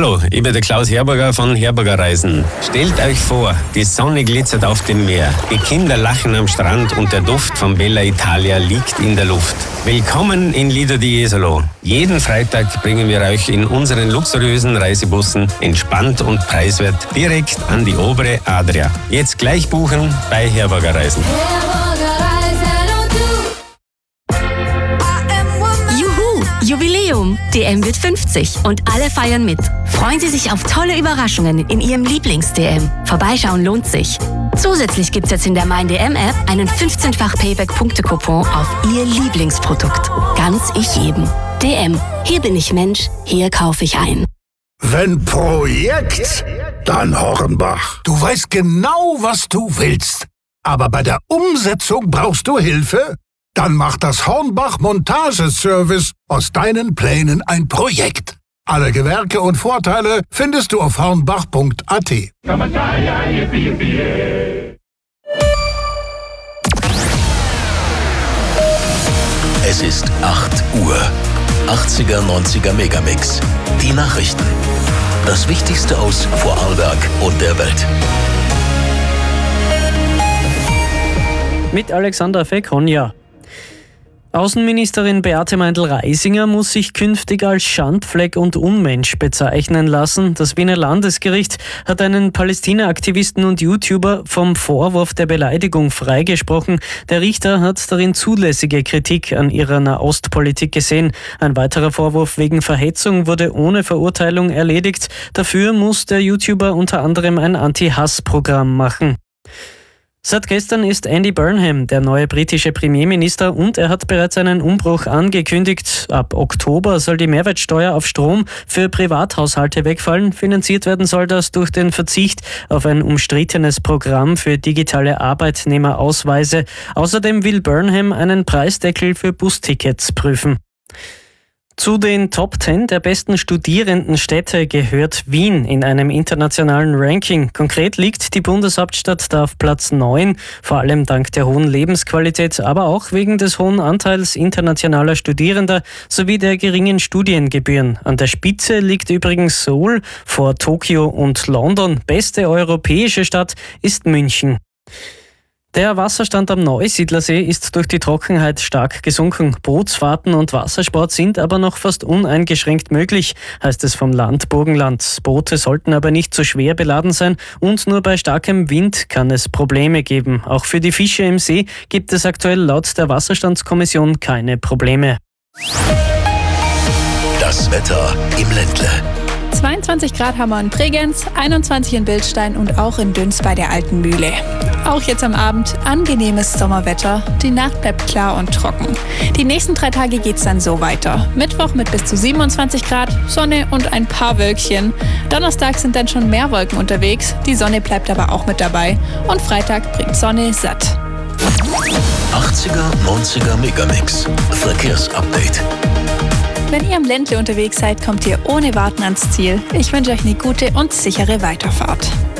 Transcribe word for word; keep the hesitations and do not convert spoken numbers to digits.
Hallo, ich bin der Klaus Herberger von Herberger Reisen. Stellt euch vor, die Sonne glitzert auf dem Meer, die Kinder lachen am Strand und der Duft von Bella Italia liegt in der Luft. Willkommen in Lido di Jesolo. Jeden Freitag bringen wir euch in unseren luxuriösen Reisebussen entspannt und preiswert direkt an die obere Adria. Jetzt gleich buchen bei Herberger Reisen. Jubiläum! D M wird fünfzig und alle feiern mit. Freuen Sie sich auf tolle Überraschungen in Ihrem Lieblings-D M. Vorbeischauen lohnt sich. Zusätzlich gibt's jetzt in der Mein D M-App einen fünfzehnfach Payback-Punkte-Coupon auf Ihr Lieblingsprodukt. Ganz ich jedem. D M. Hier bin ich Mensch, hier kaufe ich ein. Wenn Projekt, dann Hornbach. Du weißt genau, was du willst. Aber bei der Umsetzung brauchst du Hilfe? Dann macht das Hornbach Montageservice aus deinen Plänen ein Projekt. Alle Gewerke und Vorteile findest du auf hornbach punkt a t. Es ist acht Uhr. achtziger, neunziger Megamix. Die Nachrichten. Das Wichtigste aus Vorarlberg und der Welt. Mit Alexander Fekonja. Außenministerin Beate Meindl-Reisinger muss sich künftig als Schandfleck und Unmensch bezeichnen lassen. Das Wiener Landesgericht hat einen Palästina-Aktivisten und YouTuber vom Vorwurf der Beleidigung freigesprochen. Der Richter hat darin zulässige Kritik an ihrer Nahostpolitik gesehen. Ein weiterer Vorwurf wegen Verhetzung wurde ohne Verurteilung erledigt. Dafür muss der YouTuber unter anderem ein Anti-Hass-Programm machen. Seit gestern ist Andy Burnham der neue britische Premierminister und er hat bereits einen Umbruch angekündigt. Ab Oktober soll die Mehrwertsteuer auf Strom für Privathaushalte wegfallen. Finanziert werden soll das durch den Verzicht auf ein umstrittenes Programm für digitale Arbeitnehmerausweise. Außerdem will Burnham einen Preisdeckel für Bustickets prüfen. Zu den Top zehn der besten Studierendenstädte gehört Wien in einem internationalen Ranking. Konkret liegt die Bundeshauptstadt da auf Platz neun, vor allem dank der hohen Lebensqualität, aber auch wegen des hohen Anteils internationaler Studierender sowie der geringen Studiengebühren. An der Spitze liegt übrigens Seoul vor Tokio und London. Beste europäische Stadt ist München. Der Wasserstand am Neusiedlersee ist durch die Trockenheit stark gesunken. Bootsfahrten und Wassersport sind aber noch fast uneingeschränkt möglich, heißt es vom Land Burgenland. Boote sollten aber nicht zu schwer beladen sein und nur bei starkem Wind kann es Probleme geben. Auch für die Fische im See gibt es aktuell laut der Wasserstandskommission keine Probleme. Das Wetter im Ländle. zweiundzwanzig Grad haben wir in Bregenz, einundzwanzig in Bildstein und auch in Düns bei der Alten Mühle. Auch jetzt am Abend angenehmes Sommerwetter. Die Nacht bleibt klar und trocken. Die nächsten drei Tage geht's dann so weiter. Mittwoch mit bis zu siebenundzwanzig Grad, Sonne und ein paar Wölkchen. Donnerstag sind dann schon mehr Wolken unterwegs. Die Sonne bleibt aber auch mit dabei. Und Freitag bringt Sonne satt. achtziger, neunziger Megamix. Verkehrsupdate. Wenn ihr am Ländle unterwegs seid, kommt ihr ohne Warten ans Ziel. Ich wünsche euch eine gute und sichere Weiterfahrt.